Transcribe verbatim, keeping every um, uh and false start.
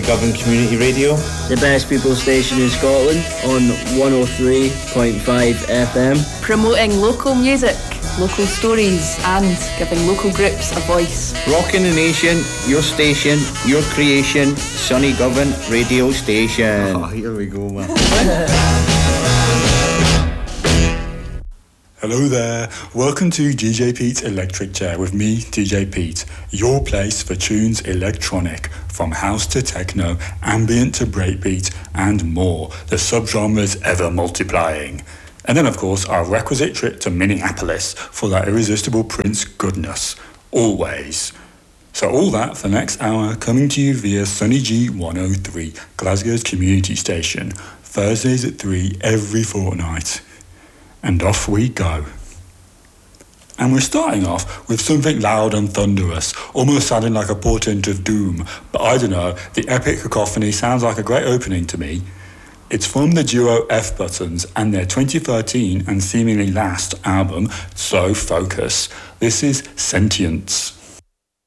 Govan Community Radio. The best people station in Scotland on one oh three point five F M. Promoting local music, local stories and giving local groups a voice. Rocking the nation, your station, your creation, Sunny Govan Radio Station. Oh, here we go, man. Hello there, welcome to D J Pete's Electric Chair with me, D J Pete, your place for tunes electronic, from house to techno, ambient to breakbeat, and more, the subgenres ever multiplying. And then of course our requisite trip to Minneapolis for that irresistible Prince goodness, always. So all that for next hour, coming to you via Sunny G one oh three, Glasgow's community station, Thursdays at three every fortnight. And off we go. And we're starting off with something loud and thunderous, almost sounding like a portent of doom, but I don't know, the epic cacophony sounds like a great opening to me. It's from the duo F Buttons and their twenty thirteen and seemingly last album, So Focus. This is Sentience.